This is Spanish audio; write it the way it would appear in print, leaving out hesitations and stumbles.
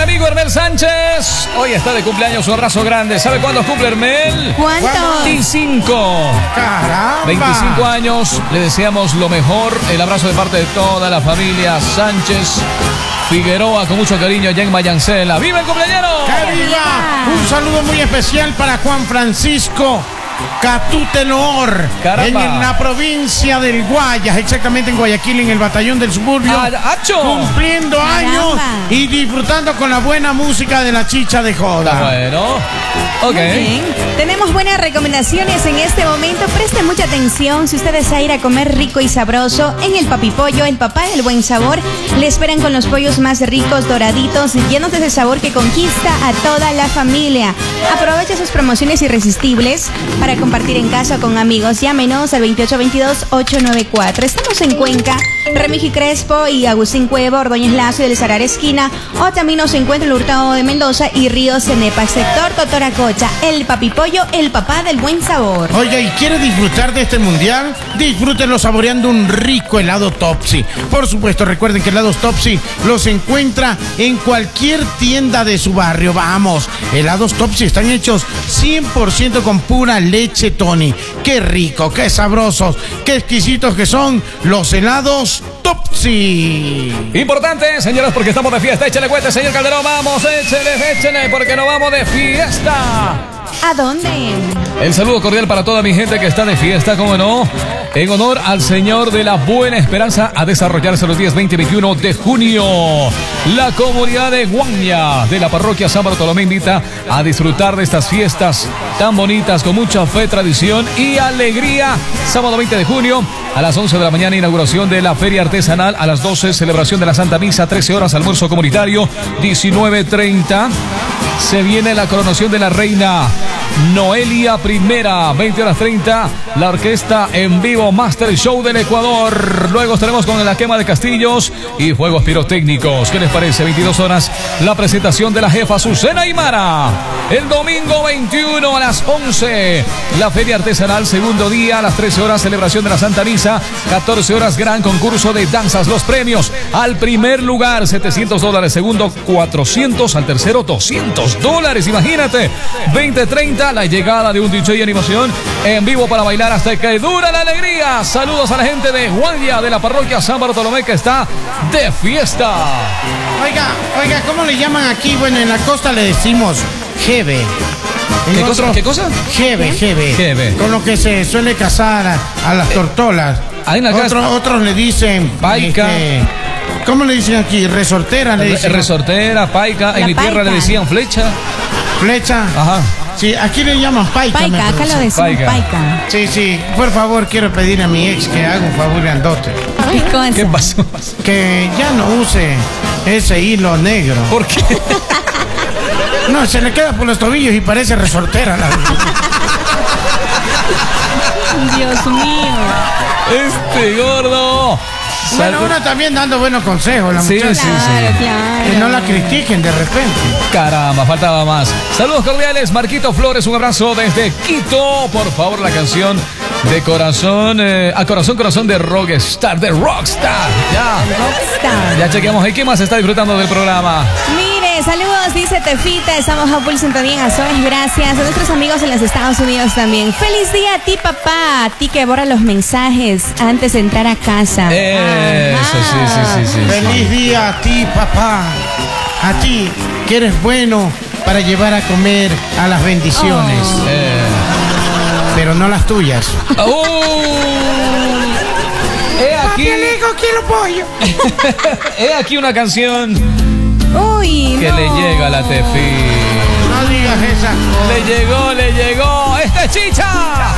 amigo Hermel Sánchez. Hoy está de cumpleaños, un abrazo grande. ¿Sabe cuándo cumple Hermel? ¿Cuánto? 25. ¡Caramba! 25 años, le deseamos lo mejor. El abrazo de parte de toda la familia Sánchez Figueroa, con mucho cariño allá en Mayancela. ¡Viva el cumpleañero! ¡Que viva! Un saludo muy especial para Juan Francisco Catutenor, en la provincia del Guayas, exactamente en Guayaquil, en el batallón del suburbio, cumpliendo años y disfrutando con la buena música de la chicha de joda. Bueno, ok. Muy bien. Tenemos buenas recomendaciones en este momento. Presten mucha atención. Si usted desea ir a comer rico y sabroso en el Papi Pollo, el papá del buen sabor, le esperan con los pollos más ricos, doraditos y llenos de ese sabor que conquista a toda la familia. Aprovecha sus promociones irresistibles para compartir en casa con amigos. Llámenos al 2822-894. Estamos en Cuenca, Remigi Crespo y Agustín Cueva, Ordóñez Lazo y del Salar Esquina. O también nos encuentra el Hurtado de Mendoza y Río Cenepa, sector Totoracocha. El Papi Pollo, el papá del buen sabor. Oiga, ¿y quiere disfrutar de este mundial? Disfrútenlo saboreando un rico helado Topsy. Por supuesto, recuerden que helados Topsy los encuentra en cualquier tienda de su barrio. Vamos, helados Topsy están hechos 100% con pura leche Tony. Qué rico, qué sabrosos, qué exquisitos que son los helados Topsy. Importante, señoras, porque estamos de fiesta. Échale cuenta, señor Calderón. Vamos, échale, porque nos vamos de fiesta. ¿A dónde? El saludo cordial para toda mi gente que está de fiesta, cómo no, en honor al Señor de la Buena Esperanza, a desarrollarse los días 20 y 21 de junio. La comunidad de Guaña de la parroquia San Bartolomé invita a disfrutar de estas fiestas tan bonitas, con mucha fe, tradición y alegría. Sábado 20 de junio a las 11 de la mañana, inauguración de la feria artesanal. A las 12, celebración de la Santa Misa. 13 horas, almuerzo comunitario. 19:30 se viene la coronación de la reina Noelia I. 20:30, la orquesta en vivo Master Show del Ecuador. Luego estaremos con la quema de castillos y fuegos pirotécnicos. ¿Qué les parece? 22 horas, la presentación de la jefa Susana Aymara. El domingo 21 a las 11, la feria artesanal, segundo día. A las 13 horas, celebración de la Santa Misa. 14 horas, gran concurso de danzas. Los premios: al primer lugar $700, segundo $400, al tercero $200. Imagínate. 20:30, la llegada de un DJ y animación en vivo para bailar hasta que dura la alegría. Saludos a la gente de Guardia de la parroquia San Bartolomé, que está de fiesta. Oiga, ¿cómo le llaman aquí? Bueno, en la costa le decimos jeve. ¿Qué cosa? Jeve. Con lo que se suele cazar a las tortolas. Otros le dicen paica. ¿Cómo le dicen aquí? Resortera le dicen. Resortera, paica. En mi tierra le decían flecha. ¿Flecha? Ajá. Sí, aquí le llaman paica. Paica, acá lo decimos paica. Sí, por favor, quiero pedir a mi ex que haga un favor grandote. ¿Qué pasó? Que ya no use ese hilo negro. ¿Por qué? No, se le queda por los tobillos y parece resortera. Dios mío. Este gordo. Bueno, uno también dando buenos consejos, la muchacha. Sí. Claro. Que no la critiquen de repente. Caramba, faltaba más. Saludos cordiales, Marquito Flores, un abrazo desde Quito. Por favor, la canción de corazón, a corazón de Rockstar, de Rockstar. Ya chequeamos. ¿Y qué más está disfrutando del programa? Mire, saludos, dice Tefita. Estamos a full sintonía en Azores. Gracias a nuestros amigos en los Estados Unidos también. Feliz día a ti, papá. A ti que borra los mensajes antes de entrar a casa. Eso, sí. Feliz día a ti, papá. A ti, que eres bueno para llevar a comer a las bendiciones. Pero no las tuyas. Aquí quiero pollo. He aquí una canción que no le llega a la Tefi. No digas esas cosas. Le llegó. ¡Esta es chicha!